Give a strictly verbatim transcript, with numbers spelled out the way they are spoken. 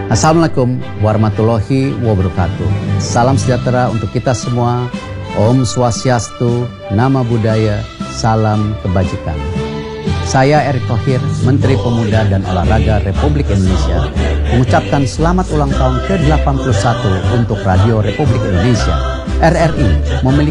Assalamualaikum warahmatullahi wabarakatuh. Salam sejahtera untuk kita semua. Om Swastiastu, Nama Budaya, Salam Kebajikan. Saya Erick Thohir, Menteri Pemuda dan Olahraga Republik Indonesia, mengucapkan selamat ulang tahun ke delapan puluh satu untuk Radio Republik Indonesia. R R I memiliki